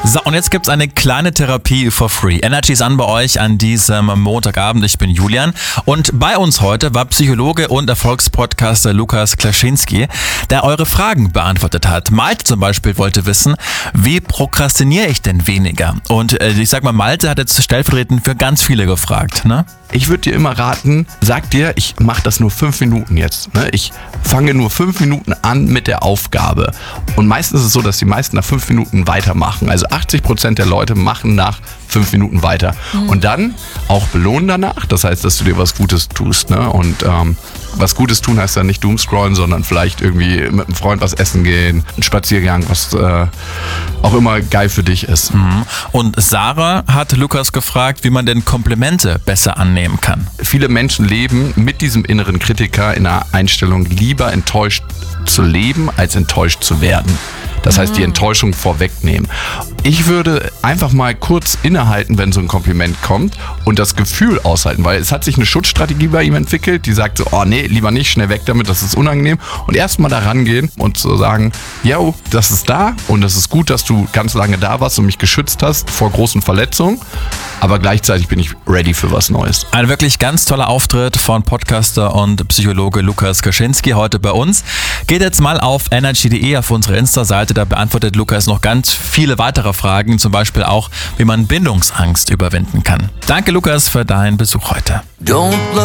So, und jetzt gibt's eine kleine Therapie for free. Energy ist an bei euch an diesem Montagabend. Ich bin Julian und bei uns heute war Psychologe und Erfolgspodcaster Lukas Klaschinski, der eure Fragen beantwortet hat. Malte zum Beispiel wollte wissen, wie prokrastiniere ich denn weniger? Und ich sag mal, Malte hat jetzt stellvertretend für ganz viele gefragt, ne? Ich würde dir immer raten, sag dir, ich mache das nur 5 Minuten jetzt. Ne? Ich fange nur 5 Minuten an mit der Aufgabe. Und meistens ist es so, dass die meisten nach 5 Minuten weitermachen. Also 80% der Leute machen nach 5 Minuten weiter. Und dann auch belohnen danach. Das heißt, dass du dir was Gutes tust. Ne? Und was Gutes tun heißt ja nicht doomscrollen, sondern vielleicht irgendwie mit einem Freund was essen gehen, einen Spaziergang, was auch immer geil für dich ist. Und Sarah hat Lukas gefragt, wie man denn Komplimente besser annehmen kann. Viele Menschen leben mit diesem inneren Kritiker in einer Einstellung, lieber enttäuscht zu leben, als enttäuscht zu werden. Das heißt, die Enttäuschung vorwegnehmen. Ich würde einfach mal kurz innehalten, wenn so ein Kompliment kommt und das Gefühl aushalten, weil es hat sich eine Schutzstrategie bei ihm entwickelt, die sagt so, oh nee, lieber nicht, schnell weg damit, das ist unangenehm. Und erstmal da rangehen und so sagen, yo, das ist da und es ist gut, dass du ganz lange da warst und mich geschützt hast vor großen Verletzungen, aber gleichzeitig bin ich ready für was Neues. Ein wirklich ganz toller Auftritt von Podcaster und Psychologe Lukas Klaschinski heute bei uns. Geht jetzt mal auf energy.de auf unsere Insta-Seite, da beantwortet Lukas noch ganz viele weitere Fragen, zum Beispiel auch, wie man Bindungsangst überwinden kann. Danke Lukas für deinen Besuch heute.